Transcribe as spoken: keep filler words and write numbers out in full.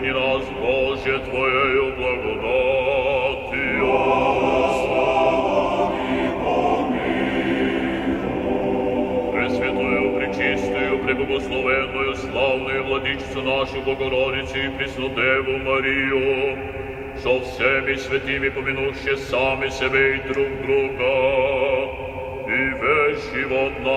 Исполни нас, Боже, Твоею благодатью. Пресвятую, пречистую, преблагословенную, славную владычицу нашу Богородицу и Преснодеву Марию, со всеми святыми помянувши сами себе и друг друга, и весь живот наш